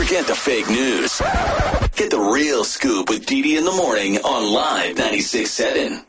Forget the fake news. Get the real scoop with Dee Dee in the morning on Live 96.7.